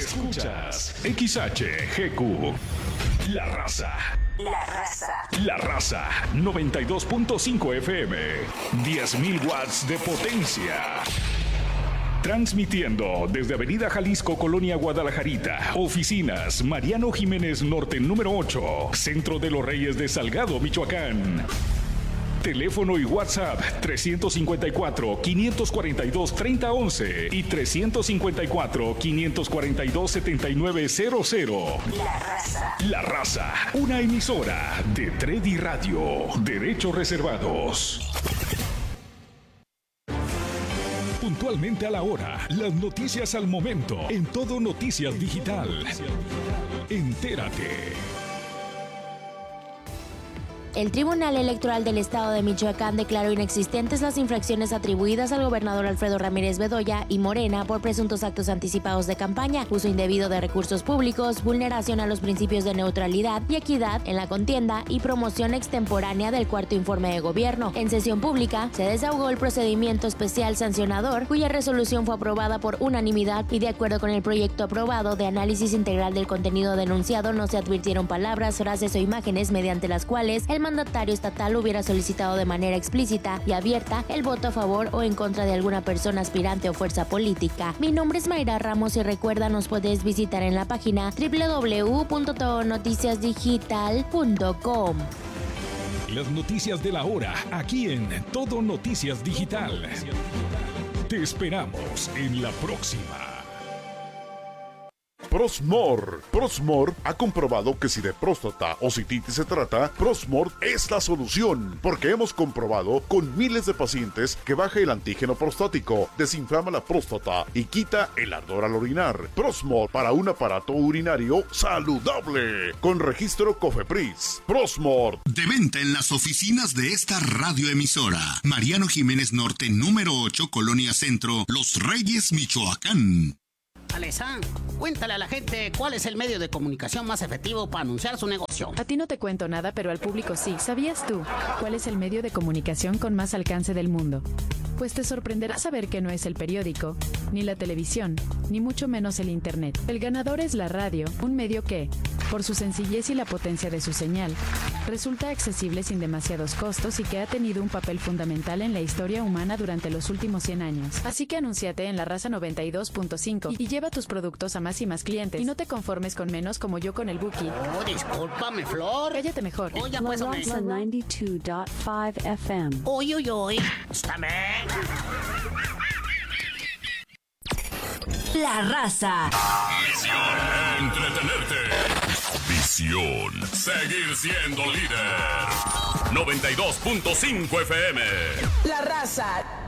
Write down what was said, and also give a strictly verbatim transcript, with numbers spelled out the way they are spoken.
Escuchas X H G Q. La Raza. La Raza. La Raza. noventa y dos punto cinco F M. diez mil watts de potencia. Transmitiendo desde Avenida Jalisco, Colonia Guadalajarita. Oficinas Mariano Jiménez Norte número ocho. Centro de los Reyes de Salgado, Michoacán. Teléfono y WhatsApp trescientos cincuenta y cuatro, quinientos cuarenta y dos, treinta once y trescientos cincuenta y cuatro, quinientos cuarenta y dos, setenta y nueve cero cero. La Raza. La Raza, una emisora de Tredi Radio. Derechos reservados. Puntualmente a la hora, las noticias al momento, en Todo Noticias Digital. Entérate. El Tribunal Electoral del Estado de Michoacán declaró inexistentes las infracciones atribuidas al gobernador Alfredo Ramírez Bedoya y Morena por presuntos actos anticipados de campaña, uso indebido de recursos públicos, vulneración a los principios de neutralidad y equidad en la contienda y promoción extemporánea del cuarto informe de gobierno. En sesión pública se desahogó el procedimiento especial sancionador, cuya resolución fue aprobada por unanimidad y de acuerdo con el proyecto aprobado de análisis integral del contenido denunciado no se advirtieron palabras, frases o imágenes mediante las cuales el mandatario estatal hubiera solicitado de manera explícita y abierta el voto a favor o en contra de alguna persona aspirante o fuerza política. Mi nombre es Mayra Ramos y recuerda, nos puedes visitar en la página doble u doble u doble u punto todo noticias digital punto com. Las noticias de la hora, aquí en Todo Noticias Digital. Te esperamos en la próxima. Prosmor. Prosmor ha comprobado que si de próstata o cistitis se trata, Prosmor es la solución, porque hemos comprobado con miles de pacientes que baja el antígeno prostático, desinflama la próstata y quita el ardor al orinar. Prosmor para un aparato urinario saludable, con registro COFEPRIS. Prosmor. De venta en las oficinas de esta radioemisora. Mariano Jiménez Norte, número ocho, Colonia Centro, Los Reyes, Michoacán. Alesa, cuéntale a la gente cuál es el medio de comunicación más efectivo para anunciar su negocio. A ti no te cuento nada, pero al público sí. ¿Sabías tú cuál es el medio de comunicación con más alcance del mundo? Pues te sorprenderá saber que no es el periódico, ni la televisión, ni mucho menos el internet. El ganador es la radio, un medio que, por su sencillez y la potencia de su señal, resulta accesible sin demasiados costos y que ha tenido un papel fundamental en la historia humana durante los últimos cien años. Así que anúnciate en La Raza noventa y dos punto cinco y lleva tus productos a más y más clientes. Y no te conformes con menos como yo con el Buki. Oh, discúlpame, Flor. Cállate mejor. Oh, ya pues, La Raza noventa y dos punto cinco F M. Uy, uy, uy. Escúchame. La Raza. Misión: entretenerte. Visión: seguir siendo líder. noventa y dos punto cinco F M. La Raza.